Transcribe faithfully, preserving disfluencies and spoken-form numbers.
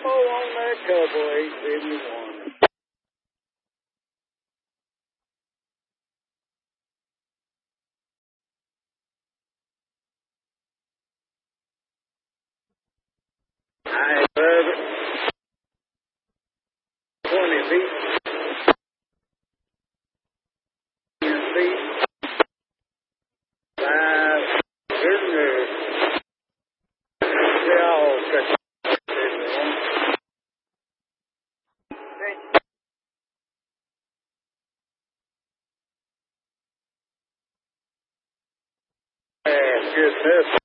ammo on that Cowboy eight seventy-one. I love it. twenty feet. ten feet. Five. Goodness. They all cut. Yeah, good.